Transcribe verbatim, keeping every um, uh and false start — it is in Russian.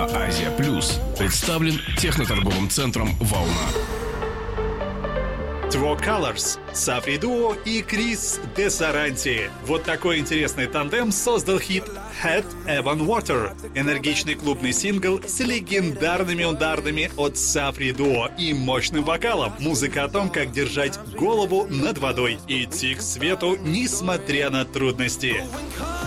«Волна Азия Плюс» представлен техноторговым центром «Волна». Two Colors, Сафри Дуо и Крис де Саранти. Вот такой интересный тандем создал хит Head Evan Water. Энергичный клубный сингл с легендарными ударными от Сафри Дуо и мощным вокалом. Музыка о том, как держать голову над водой и идти к свету, несмотря на трудности.